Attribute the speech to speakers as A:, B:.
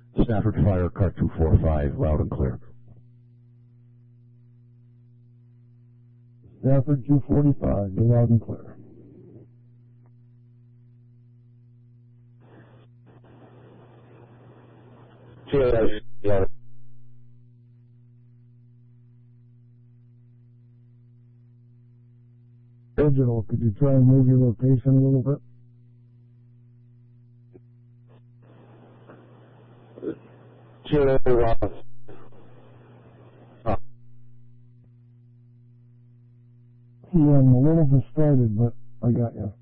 A: Stafford Fire, car 245, loud and clear.
B: Stafford 245, you're loud and clear.
C: Yeah.
B: Digital, could you try and move your location a little bit?
C: Yeah,
B: I'm a little distorted, but I got you.